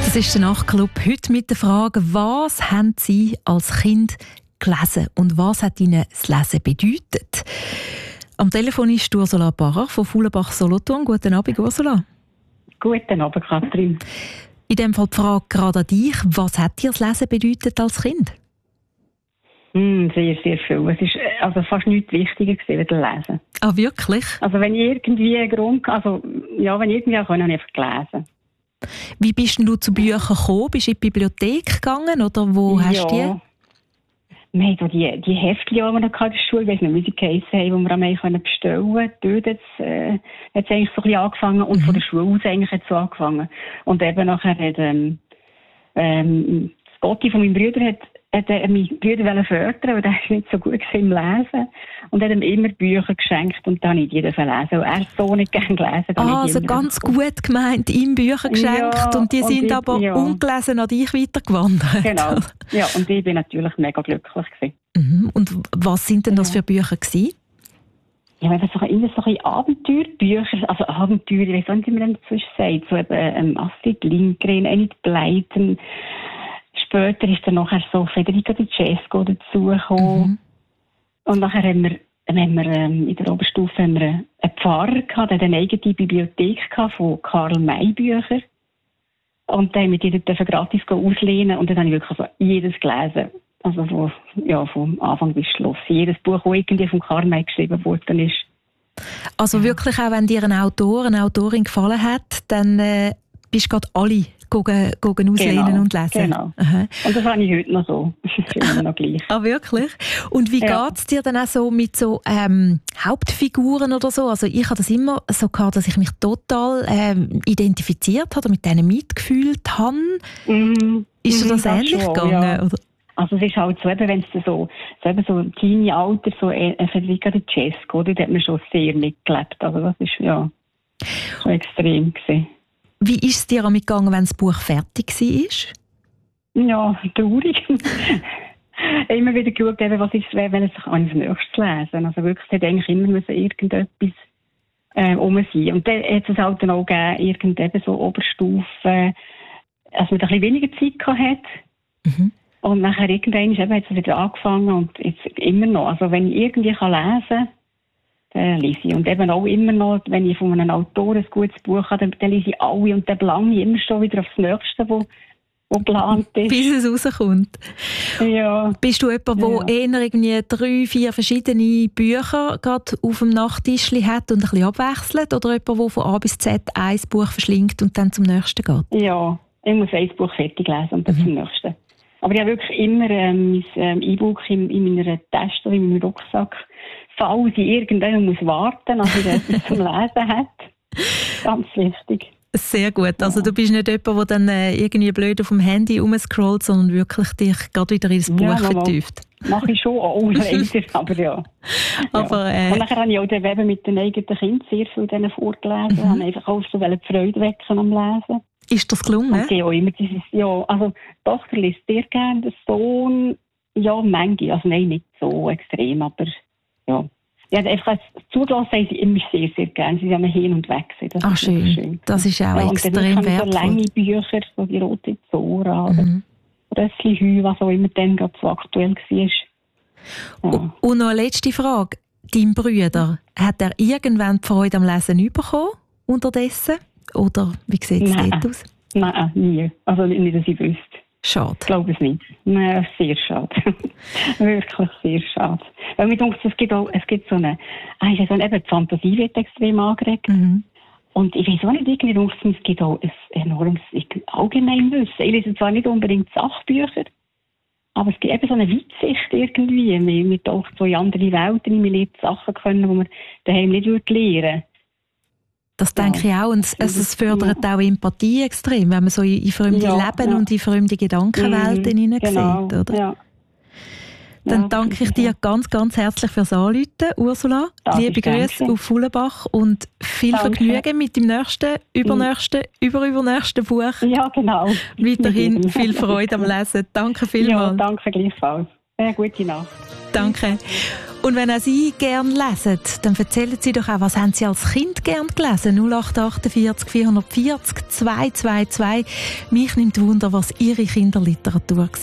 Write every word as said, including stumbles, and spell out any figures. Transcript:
Das ist der Nachtclub. Heute mit der Frage, was haben Sie als Kind gelesen und was hat Ihnen das Lesen bedeutet? Am Telefon ist Ursula Barrer von Fuhlenbach-Solothurn. Guten Abend, Ursula. Guten Abend, Katrin. In dem Fall die Frage gerade an dich. Was hat dir das Lesen bedeutet als Kind? Mm, sehr, sehr viel. Es ist also fast nichts wichtiger gewesen, als Lesen. Ah, wirklich? Also wenn ich irgendwie einen Grund, also ja, wenn ich irgendwie auch kann, habe ich einfach gelesen. Wie bist denn du zu Büchern gekommen? Bist du in die Bibliothek gegangen oder wo ja. hast du die? Wir haben die, die Heftchen, die wir noch in der Schule, ich weiss nicht, wie sie geheissen haben, die wir am bestellen konnten. Dort hat es äh, eigentlich so ein bisschen angefangen und mhm. von der Schule aus eigentlich hat es so angefangen. Und eben nachher hat ähm, ähm, das Gotti von meinem Bruder hat hat er meinen Bruder fördern, weil der ist nicht so gut im Lesen. Und hat ihm immer Bücher geschenkt und dann nicht jeder lesen. Und er so nicht gerne gelesen. Ah, also ganz gut gemeint, ihm Bücher geschenkt ja, und die und sind ich, aber ja. ungelesen an dich weitergewandert. Genau. Ja, und ich bin natürlich mega glücklich gewesen. Mhm. Und was sind denn das ja. für Bücher gewesen? Ja, das so immer so ein Abenteuerbücher, also Abenteuer, ich weiß nicht, wie man dazu sagt, so eben ähm, Astrid Lindgren, Enid Blyton. Später ist dann nachher so Federica Di Cesco dazugekommen. Mhm. Und nachher haben wir, haben wir ähm, in der Oberstufe haben wir einen Pfarrer gehabt, der hatte eine eigene Bibliothek gehabt von Karl May Büchern. Und dann haben wir die dort gratis auslehnen und dann habe ich wirklich also jedes gelesen. Also von, ja, vom Anfang bis Schluss. Jedes Buch, das irgendwie von Karl May geschrieben worden ist. Also ja. wirklich auch, wenn dir ein Autor, eine Autorin gefallen hat, dann äh, bist du gerade alle Gucken, gucken auslehnen genau, und lesen. Genau. Aha. Und das habe ich heute noch so. Das ist immer noch gleich. Ah, wirklich? Und wie ja. geht es dir dann auch so mit so ähm, Hauptfiguren oder so? Also ich habe das immer so gehabt, dass ich mich total ähm, identifiziert habe, mit denen mitgefühlt habe. Mhm. Ist dir das, das ähnlich schon, gegangen? Ja. Oder? Also es ist halt so, eben, wenn es so, so, eben so im Teenie-Alter, so äh, Federica Di Cesco, dort hat man schon sehr mitgelebt. Also das ist ja schon extrem gewesen. Wie ist es dir damit gegangen, wenn das Buch fertig war? Ja, traurig. Immer wieder geschaut, eben, was ist, wenn es sich an das Nächste lesen. Also wirklich, es hätte eigentlich immer müssen irgendetwas äh, um sein. Und dann hat es halt dann auch gegeben, irgendetwas so Oberstufe, als man ein bisschen weniger Zeit hatte. Mhm. Und nachher irgendwann eben, hat es wieder angefangen und jetzt immer noch. Also wenn ich irgendwie kann lesen kann, dann lese ich. Und eben auch immer noch, wenn ich von einem Autor ein gutes Buch habe, dann lese ich alle und dann belange ich immer schon wieder aufs Nächste, wo, wo geplant ist. Bis es rauskommt. Ja. Bist du jemand, der ja. eher irgendwie drei, vier verschiedene Bücher gerade auf dem Nachttischchen hat und ein bisschen abwechselt? Oder jemand, der von A bis Z ein Buch verschlingt und dann zum nächsten geht? Ja, ich muss ein Buch fertig lesen und dann mhm. zum nächsten. Aber ich habe wirklich immer ähm, mein ähm, E-Book in, in meiner Tasche oder in meinem Rucksack, falls ich irgendwann muss warten, als ich das zum Lesen hat. Ganz wichtig. Sehr gut. Also du bist nicht jemand, der dann äh, irgendwie blöd auf dem Handy rumscrollt, sondern wirklich dich gerade wieder ins Buch ja, vertieft. Mache ich schon auch, leider, aber ja. Aber, äh, und nachher habe ich auch den Weben mit den eigenen Kindern sehr viel denen vorgelesen. Ich mhm. habe einfach auch so die Freude wecken am Lesen. Ist das gelungen? Und die auch immer dieses, ja, also die Tochter liest sehr gerne, der Sohn, ja, manche, also nein, nicht so extrem, aber ja. Ja, einfach zugelassen haben sie immer sehr, sehr gerne. Sie haben hin und weg. Das Ach, schön. schön. Das ist auch ja, extrem wertvoll. So lange Bücher, so die Rote Zora oder mhm. Rössli-Hü, was auch immer dann gerade so aktuell war. Ja. Und noch eine letzte Frage. Dein Bruder, hat er irgendwann die Freude am Lesen bekommen unterdessen? Oder wie sieht es dort aus? Nein, nie. Also nicht, dass ich wüsste. Schade. Ich glaube es nicht. Nein, sehr schade. Wirklich sehr schade. Weil mir denkt, es gibt auch, es gibt so eine, ah, ich weiß nicht, eben die Fantasie wird extrem angeregt. Mhm. Und ich weiß auch nicht, irgendwie denkt, es gibt auch ein enormes Allgemeinwissen. Ich lese zwar nicht unbedingt Sachbücher, aber es gibt eben so eine Weitsicht irgendwie. Man taucht so in andere Welten, man lernt Sachen können, die man daheim nicht lernen würde. Das denke ja. ich auch. Und es, es fördert ja. auch Empathie extrem, wenn man so in fremde ja, Leben ja. und in fremde Gedankenwelten mhm, hineinsieht, genau, oder? Ja. Dann ja, danke ich dir ganz, ganz herzlich fürs Anrufen, Ursula. Das Liebe Grüße auf Fuhlenbach und viel danke. Vergnügen mit dem nächsten, übernächsten, mhm. überübernächsten Buch. Ja, genau. Weiterhin viel Freude am Lesen. Danke vielmals. Ja, danke gleichfalls. Eine gute Nacht. Danke. Und wenn auch Sie gerne lesen, dann erzählen Sie doch auch, was haben Sie als Kind gerne gelesen? null acht achtundvierzig vierhundertvierzig zweihundertzweiundzwanzig. Mich nimmt Wunder, was Ihre Kinderliteratur war.